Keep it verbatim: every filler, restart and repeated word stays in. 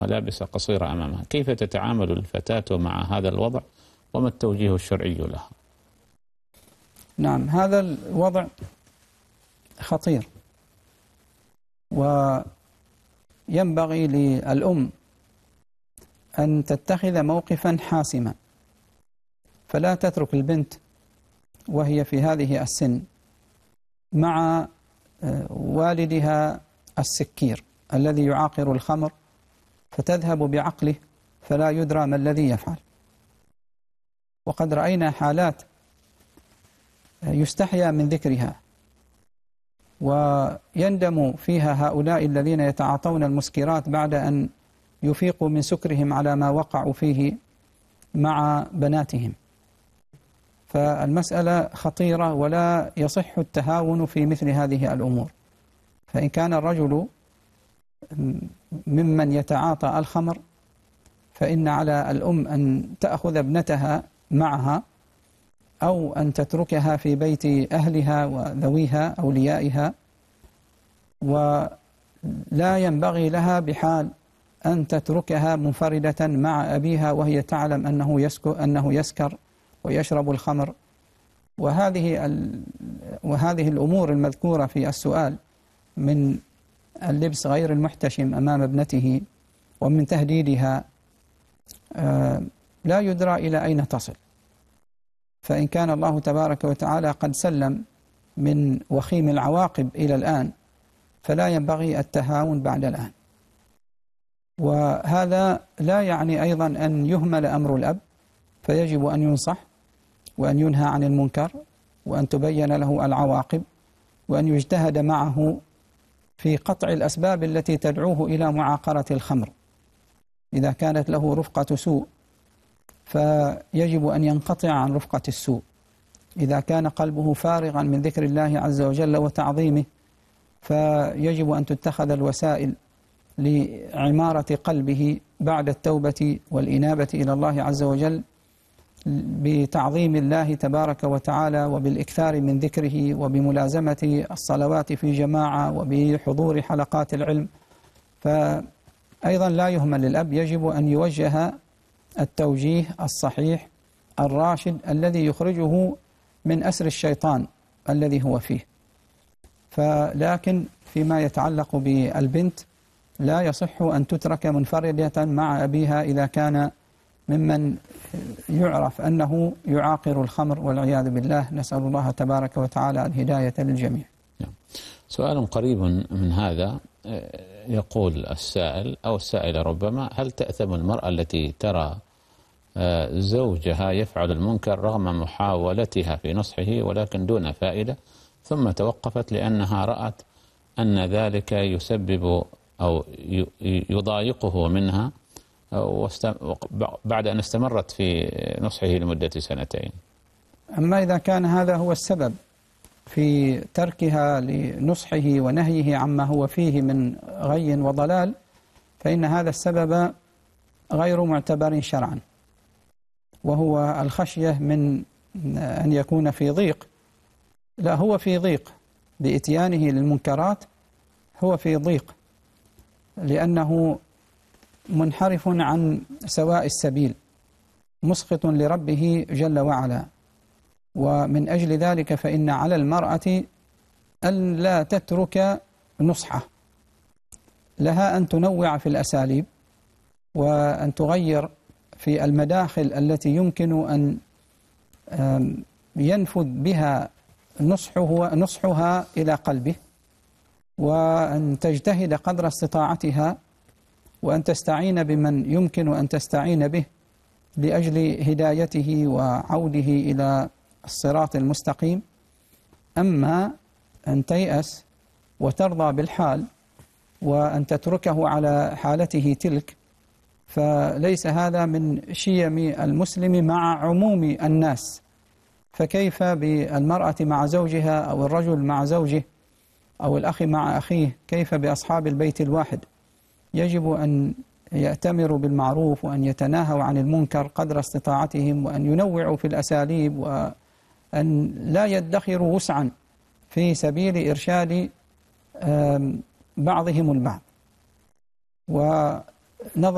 ملابس قصيرة أمامها، كيف تتعامل الفتاة مع هذا الوضع وما التوجيه الشرعي لها؟ نعم، هذا الوضع خطير، وينبغي للأم أن تتخذ موقفا حاسما، فلا تترك البنت وهي في هذه السن مع والدها السكير الذي يعاقر الخمر فتذهب بعقله فلا يدرى ما الذي يفعل. وقد رأينا حالات يستحيا من ذكرها ويندم فيها هؤلاء الذين يتعاطون المسكرات بعد أن يفيقوا من سكرهم على ما وقعوا فيه مع بناتهم. فالمسألة خطيرة ولا يصح التهاون في مثل هذه الأمور. فإن كان الرجل ممن يتعاطى الخمر فإن على الأم أن تأخذ ابنتها معها أو أن تتركها في بيت أهلها وذويها أوليائها، ولا ينبغي لها بحال أن تتركها منفردة مع أبيها وهي تعلم أنه يسكر, أنه يسكر ويشرب الخمر. وهذه وهذه الأمور المذكورة في السؤال من اللبس غير المحتشم أمام ابنته ومن تهديدها لا يدرى إلى أين تصل. فإن كان الله تبارك وتعالى قد سلم من وخيم العواقب إلى الآن فلا ينبغي التهاون بعد الآن. وهذا لا يعني أيضا أن يهمل أمر الأب، فيجب أن ينصح وأن ينهى عن المنكر وأن تبين له العواقب وأن يجتهد معه في قطع الأسباب التي تدعوه إلى معاقرة الخمر. إذا كانت له رفقة سوء فيجب أن ينقطع عن رفقة السوء. إذا كان قلبه فارغا من ذكر الله عز وجل وتعظيمه فيجب أن تتخذ الوسائل لعمارة قلبه بعد التوبة والإنابة إلى الله عز وجل بتعظيم الله تبارك وتعالى وبالإكثار من ذكره وبملازمة الصلوات في جماعة وبحضور حلقات العلم. فأيضا لا يهمل الأب، يجب أن يوجه التوجيه الصحيح الراشد الذي يخرجه من أسر الشيطان الذي هو فيه. فلكن فيما يتعلق بالبنت لا يصح أن تترك منفردة مع أبيها إذا كان ممن يعرف أنه يعاقر الخمر والعياذ بالله. نسأل الله تبارك وتعالى الهداية للجميع. سؤال قريب من هذا، يقول السائل أو السائلة ربما: هل تأثم المرأة التي ترى زوجها يفعل المنكر رغم محاولتها في نصحه ولكن دون فائدة، ثم توقفت لأنها رأت أن ذلك يسبب أو يضايقه منها بعد أن استمرت في نصحه لمدة سنتين؟ أما إذا كان هذا هو السبب في تركها لنصحه ونهيه عما هو فيه من غي وضلال فإن هذا السبب غير معتبر شرعا، وهو الخشية من أن يكون في ضيق. لا، هو في ضيق بإتيانه للمنكرات، هو في ضيق لأنه منحرف عن سواء السبيل، مسخط لربه جل وعلا. ومن أجل ذلك فإن على المرأة أن لا تترك نصحه، لها أن تنوع في الأساليب وأن تغير في المداخل التي يمكن أن ينفذ بها نصحه نصحها إلى قلبه، وأن تجتهد قدر استطاعتها، وأن تستعين بمن يمكن أن تستعين به لأجل هدايته وعوده إلى الصراط المستقيم. أما أن تيأس وترضى بالحال وأن تتركه على حالته تلك فليس هذا من شيم المسلم مع عموم الناس. فكيف بالمرأة مع زوجها أو الرجل مع زوجه أو الأخ مع أخيه؟ كيف بأصحاب البيت الواحد؟ يجب أن يأتمروا بالمعروف وأن يتناهوا عن المنكر قدر استطاعتهم، وأن ينوعوا في الأساليب، وأن لا يدخروا وسعا في سبيل إرشاد بعضهم البعض. ونظر